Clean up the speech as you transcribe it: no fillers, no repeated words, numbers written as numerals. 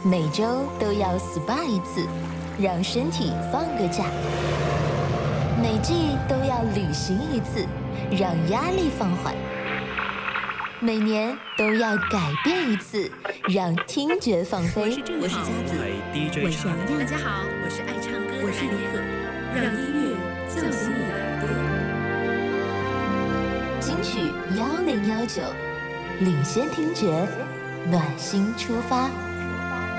每周都要 SPA 一次，让身体放个假；每季都要旅行一次，让压力放缓；每年都要改变一次，让听觉放飞。 我是佳子， 我是杨大家好，我是爱唱歌的我是李可，让音乐叫醒你的耳朵。 金曲1019，领先听觉，暖心出发。